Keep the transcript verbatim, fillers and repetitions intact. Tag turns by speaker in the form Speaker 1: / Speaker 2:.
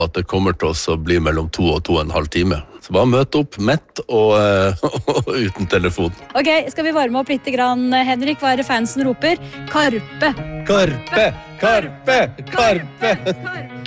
Speaker 1: at det kommer til oss å bli mellom to og to og en halv time. Så bare møte opp mett og, og uten telefon.
Speaker 2: Ok, skal vi varme opp litt grann, Henrik? Hva er det fansen roper? Karpe!
Speaker 1: Karpe! Karpe! Karpe!
Speaker 2: Karpe!